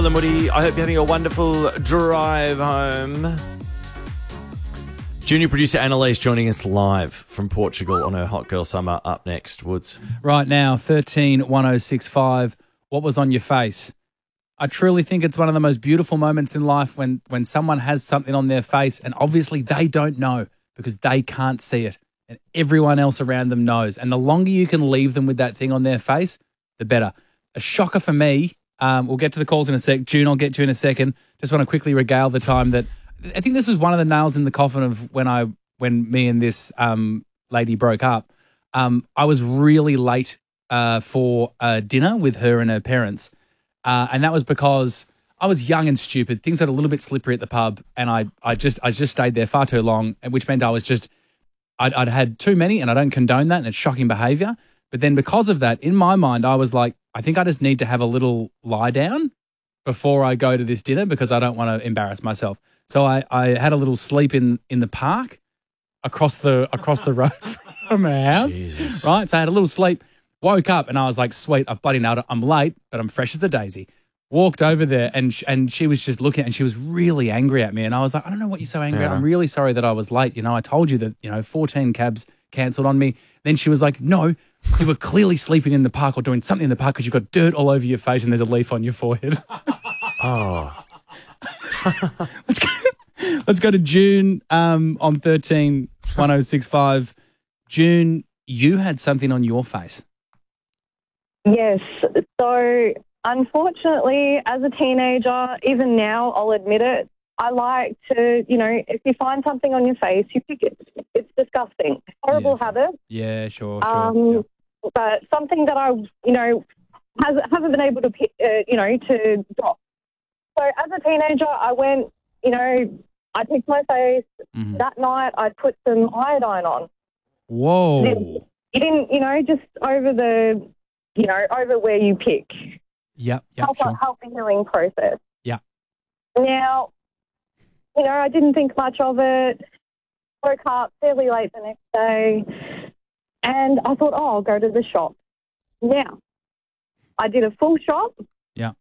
Woody, I hope you're having a wonderful drive home. Junior producer Annalise joining us live from Portugal on her Hot Girl Summer. Up next, Woods. Right now, 131065. What was on your face? I truly think it's one of the most beautiful moments in life when someone has something on their face and obviously they don't know because they can't see it and everyone else around them knows. And the longer you can leave them with that thing on their face, the better. A shocker for me. We'll get to the calls in a sec. June, I'll get to in a second. Just want to quickly regale the time that I think this is one of the nails in the coffin of when me and this lady broke up. I was really late for dinner with her and her parents, and that was because I was young and stupid. Things got a little bit slippery at the pub, and I just stayed there far too long, which meant I'd had too many, and I don't condone that, and it's shocking behaviour. But then because of that, in my mind, I was like, I think I just need to have a little lie down before I go to this dinner because I don't want to embarrass myself. So I had a little sleep in the park across the road from our house. Jesus. Right? So I had a little sleep, woke up, and I was like, sweet, I've bloody nailed it. I'm late, but I'm fresh as a daisy. Walked over there, and she was just looking, and she was really angry at me. And I was like, I don't know what you're so angry at. I'm really sorry that I was late. You know, I told you that, 14 cabs cancelled on me. Then she was like, no, you were clearly sleeping in the park or doing something in the park because you've got dirt all over your face and there's a leaf on your forehead. Oh. Let's go to June on 131065. June, you had something on your face. Yes. So, unfortunately, as a teenager, even now, I'll admit it, I like to, if you find something on your face, you pick it. It's disgusting. Horrible habit. Yeah, sure. Yeah. But something that I, haven't been able to, to drop. So as a teenager, I went, I picked my face. Mm-hmm. That night, I put some iodine on. Whoa. You didn't, just over the, over where you pick. Yep. Help the healing process. Yeah. Now, I didn't think much of it. Woke up fairly late the next day, and I thought, I'll go to the shop. Now, I did a full shop. Yeah.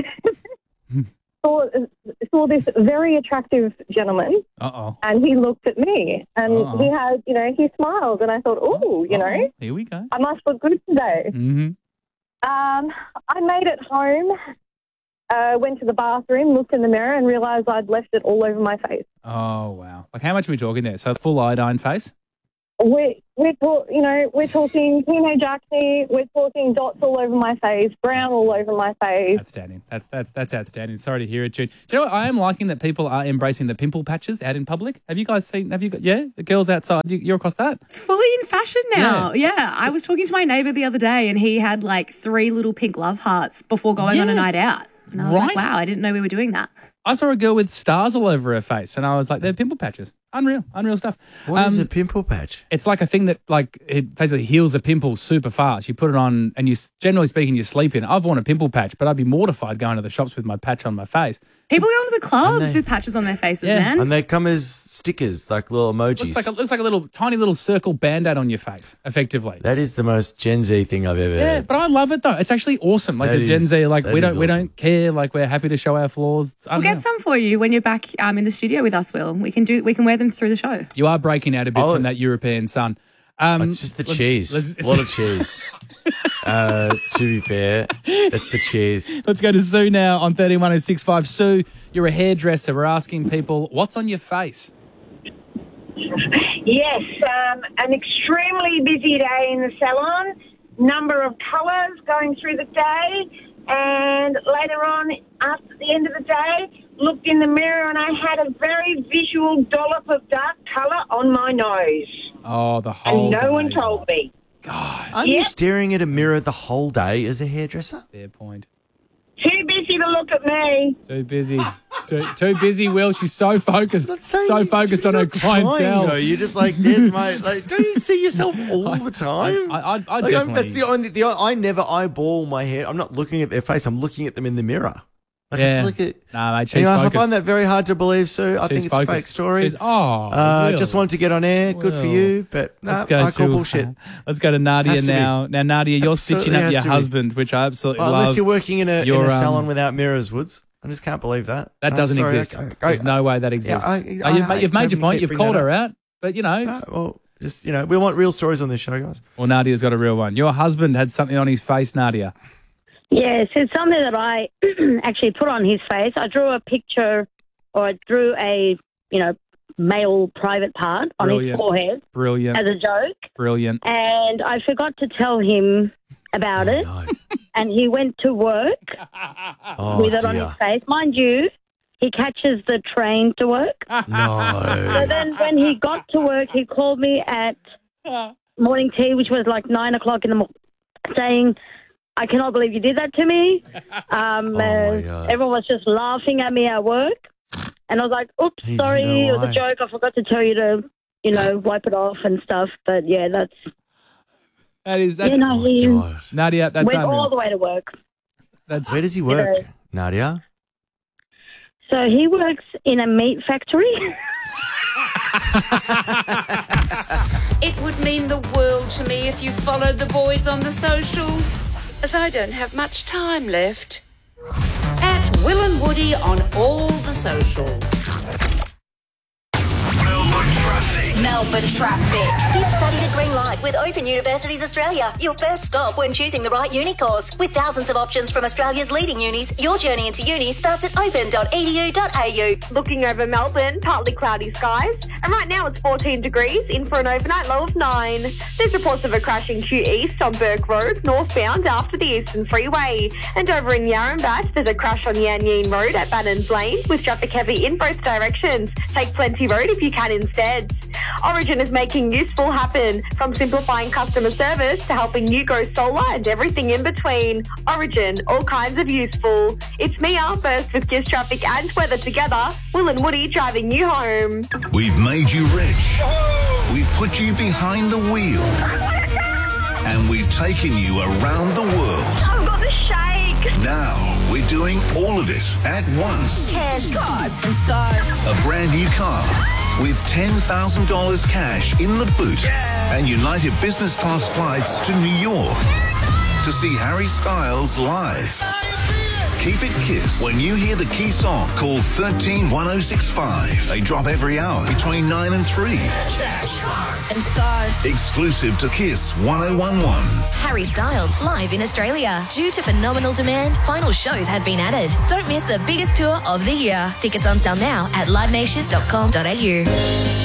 saw this very attractive gentleman. And he looked at me, and he had, he smiled, and I thought, here we go. I must look good today. Mm-hmm. I made it home. Went to the bathroom, looked in the mirror, and realised I'd left it all over my face. Oh, wow. Like, how much are we talking there? So, full iodine face? We're talking teenage acne. We're talking dots all over my face, brown all over my face. Outstanding. That's outstanding. Sorry to hear it, Jude. Do you know what? I am liking that people are embracing the pimple patches out in public. Have you guys seen? The girls outside? You're across that? It's fully in fashion now. Yeah. I was talking to my neighbour the other day, and he had like 3 little pink love hearts before going on a night out. And I was like, wow, I didn't know we were doing that. I saw a girl with stars all over her face, and I was like, they're pimple patches. Unreal stuff. What is a pimple patch? It's like a thing that, it basically heals a pimple super fast. You put it on, and generally speaking, you sleep in. I've worn a pimple patch, but I'd be mortified going to the shops with my patch on my face. People go to the clubs with patches on their faces, man. And they come as stickers, like little emojis. Looks like a tiny little circle Band-Aid on your face, effectively. That is the most Gen Z thing I've ever heard. Yeah, but I love it, though. It's actually awesome. Like, the Gen Z, we don't care. Like, we're happy to show our flaws. We'll get some for you when you're back in the studio with us, Will. We can wear them through the show. You are breaking out a bit from that European sun. It's just the cheese. A lot of cheese. To be fair, it's the cheese. Let's go to Sue now on 131065. Sue, you're a hairdresser. We're asking people, what's on your face? Yes, an extremely busy day in the salon, number of colours going through the day, and later on, after the end of the day, looked in the mirror and I had a very visual dollop of dark colour on my nose. Oh, the whole And no day. one told me. God. Are you staring at a mirror the whole day as a hairdresser? Fair point. Too busy to look at me. Too busy. Too busy, Will. She's so focused. So focused on her clientele. Though. You're just like, there's my... don't you see yourself all the time? I definitely... That's the only... I never eyeball my hair. I'm not looking at their face. I'm looking at them in the mirror. Like, yeah. I feel like it, nah, mate, she's focused. I find that very hard to believe, Sue. I think it's focused. a fake story. Will. Just wanted to get on air. Good for you, but I call bullshit. Let's go to Nadia now. Now, Nadia, you're Absolutely stitching up your husband, which I absolutely love. Unless you're working in a salon without mirrors, Woods. I just can't believe that. That doesn't exist. There's no way that exists. You've made your point. You've called her out. But, you know. Well, just, you know, we want real stories on this show, guys. Well, Nadia's got a real one. Your husband had something on his face, Nadia. Yes, it's something that I actually put on his face. I drew a picture, or I drew a, male private part on his forehead. Brilliant. As a joke. Brilliant. And I forgot to tell him about it. No. And he went to work with it on his face. Mind you, he catches the train to work. No. So then when he got to work, he called me at morning tea, which was like 9 o'clock in the morning, saying, I cannot believe you did that to me. Everyone was just laughing at me at work. And I was like, oops, sorry, it was a joke. I forgot to tell you to, wipe it off and stuff. But, yeah, that's... Nadia, that's went all the way to work. Where does he work, Nadia? So he works in a meat factory. It would mean the world to me if you followed the boys on the socials, as I don't have much time left. At Will and Woody on all the socials. Melbourne Traffic. You've studied at Green Light with Open Universities Australia. Your first stop when choosing the right uni course. With thousands of options from Australia's leading unis, your journey into uni starts at open.edu.au. Looking over Melbourne, partly cloudy skies. And right now it's 14 degrees, in for an overnight low of 9. There's reports of a crash in Kew East on Burke Road, northbound after the Eastern Freeway. And over in Yarrambat, there's a crash on Yan Yean Road at Bannons Lane with traffic heavy in both directions. Take Plenty Road if you can instead. Origin is making useful happen, from simplifying customer service to helping you go solar and everything in between. Origin, all kinds of useful. It's Mia, first with Kiss Traffic and weather together. Will and Woody driving you home. We've made you rich. We've put you behind the wheel. And we've taken you around the world. I've got the shake. Now we're doing all of it at once. Cash, cars, and stars. A brand new car with $10,000 cash in the boot and United Business Class flights to New York to see Harry Styles live. Keep it Kiss. When you hear the key song, call 131065. They drop every hour between 9 and 3. Cash, cars, and stars. Exclusive to Kiss 1011. Harry Styles live in Australia. Due to phenomenal demand, final shows have been added. Don't miss the biggest tour of the year. Tickets on sale now at livenation.com.au.